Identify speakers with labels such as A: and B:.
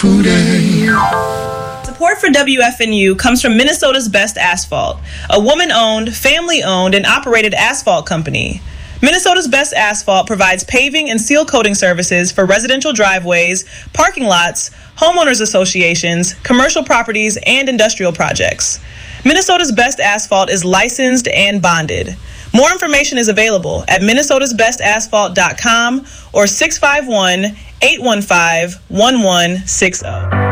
A: today.
B: Support for WFNU comes from Minnesota's Best Asphalt, a woman-owned, family-owned, and operated asphalt company. Minnesota's Best Asphalt provides paving and seal coating services for residential driveways, parking lots, homeowners associations, commercial properties, and industrial projects. Minnesota's Best Asphalt is licensed and bonded. More information is available at minnesotasbestasphalt.com or 651-815-1160.